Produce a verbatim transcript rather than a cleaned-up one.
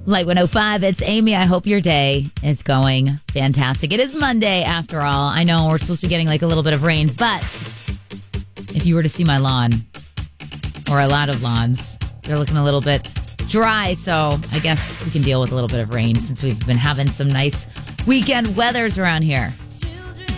Light one oh five, it's Amy. I hope your day is going fantastic. It is Monday, after all. I know we're supposed to be getting like a little bit of rain, but if you were to see my lawn, or a lot of lawns, they're looking a little bit dry, so I guess we can deal with a little bit of rain since we've been having some nice weekend weathers around here.